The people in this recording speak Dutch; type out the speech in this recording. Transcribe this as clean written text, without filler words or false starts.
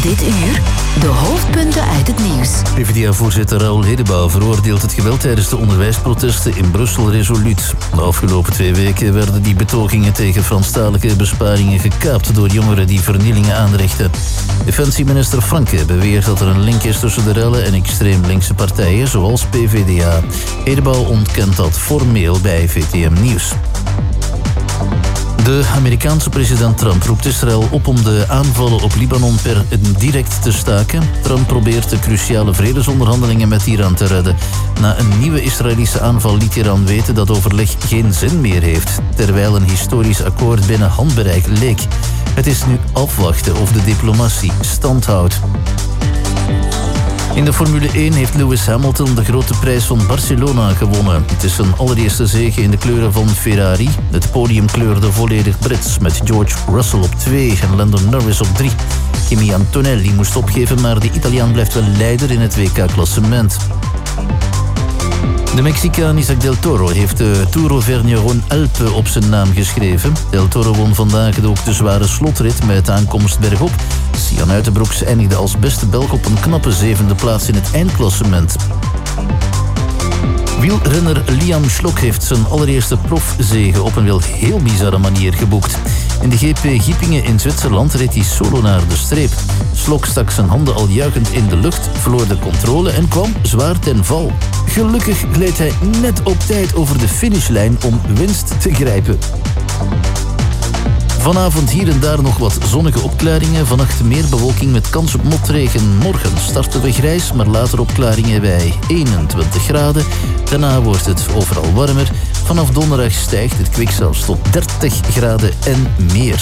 Dit uur de hoofdpunten uit het nieuws. PvdA-voorzitter Raoul Hedebouw veroordeelt het geweld tijdens de onderwijsprotesten in Brussel resoluut. De afgelopen 2 weken werden die betogingen tegen Franstalige besparingen gekaapt door jongeren die vernielingen aanrichten. Defensieminister Franke beweert dat er een link is tussen de rellen en extreem linkse partijen zoals PvdA. Hedebouw ontkent dat formeel bij VTM Nieuws. De Amerikaanse president Trump roept Israël op om de aanvallen op Libanon direct te staken. Trump probeert de cruciale vredesonderhandelingen met Iran te redden. Na een nieuwe Israëlische aanval liet Iran weten dat overleg geen zin meer heeft, terwijl een historisch akkoord binnen handbereik leek. Het is nu afwachten of de diplomatie stand houdt. In de Formule 1 heeft Lewis Hamilton de grote prijs van Barcelona gewonnen. Het is zijn allereerste zege in de kleuren van Ferrari. Het podium kleurde volledig Brits met George Russell op 2 en Lando Norris op 3. Kimi Antonelli moest opgeven, maar de Italiaan blijft wel leider in het WK-klassement. De Mexicaan Isaac Del Toro heeft de Tour Auvergne-Rhône-Alpes op zijn naam geschreven. Del Toro won vandaag ook de zware slotrit met aankomst bergop. Sian Uitenbroeks eindigde als beste Belg op een knappe 7e plaats in het eindklassement. Wielrenner Liam Schlok heeft zijn allereerste profzege op een wel heel bizarre manier geboekt. In de GP Giepingen in Zwitserland reed hij solo naar de streep. Schlok stak zijn handen al juichend in de lucht, verloor de controle en kwam zwaar ten val. Gelukkig gleed hij net op tijd over de finishlijn om winst te grijpen. Vanavond hier en daar nog wat zonnige opklaringen. Vannacht meer bewolking met kans op motregen. Morgen starten we grijs, maar later opklaringen bij 21 graden. Daarna wordt het overal warmer. Vanaf donderdag stijgt het kwik zelfs tot 30 graden en meer.